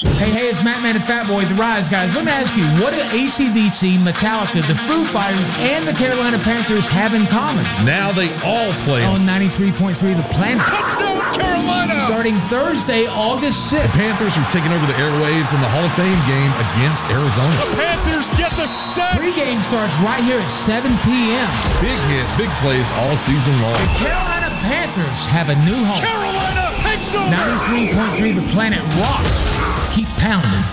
Hey, it's Matt Man and Fat Boy, The Rise, guys. Let me ask you, what do AC/DC, Metallica, the Foo Fighters, and the Carolina Panthers have in common? Now they all play on 93.3 The Planet. Touchdown, Carolina! Starting Thursday, August 6th. The Panthers are taking over the airwaves in the Hall of Fame game against Arizona. The Panthers get the set! Pre-game starts right here at 7 p.m. Big hits, big plays all season long. The Carolina Panthers have a new home. Carolina takes over! 93.3 The Planet rocks. Keep pounding.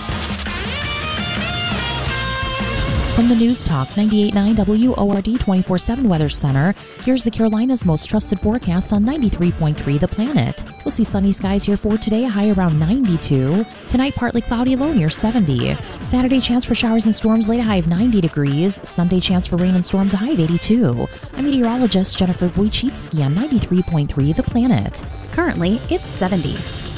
From the News Talk 98.9 WORD 24/7 Weather Center, here's the Carolinas' most trusted forecast on 93.3 The Planet. We'll see sunny skies here for today, a high around 92. Tonight, partly cloudy, low near 70. Saturday, chance for showers and storms, late, a high of 90 degrees. Sunday, chance for rain and storms, a high of 82. I'm meteorologist Jennifer Wojcicki on 93.3 The Planet. Currently, it's 70.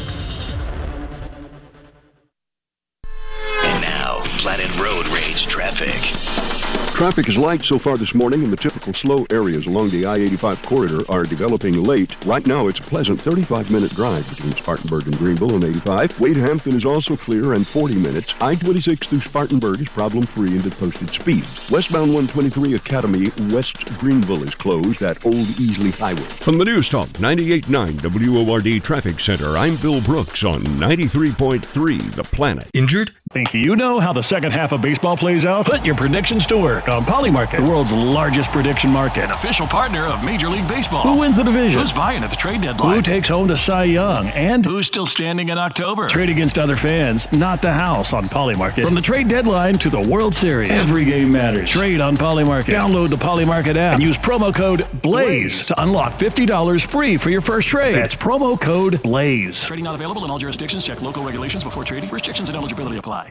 Planet Road Rage traffic. Traffic is light so far this morning, and the typical slow areas along the I-85 corridor are developing late. Right now, it's a pleasant 35-minute drive between Spartanburg and Greenville on 85. Wade-Hampton is also clear and 40 minutes. I-26 through Spartanburg is problem-free and at posted speeds. Westbound 123 Academy, West Greenville is closed at Old Easley Highway. From the News Talk 98.9 WORD Traffic Center, I'm Bill Brooks on 93.3 The Planet. Injured? Think you know how the second half of baseball plays out? Put your predictions to work on Polymarket, the world's largest prediction market. An official partner of Major League Baseball. Who wins the division? Who's buying at the trade deadline? Who takes home the Cy Young? And who's still standing in October? Trade against other fans, not the house on Polymarket. From the trade deadline to the World Series, every game matters. Trade on Polymarket. Download the Polymarket app and use promo code BLAZE to unlock $50 free for your first trade. That's promo code BLAZE. Trading not available in all jurisdictions. Check local regulations before trading. Restrictions and eligibility apply.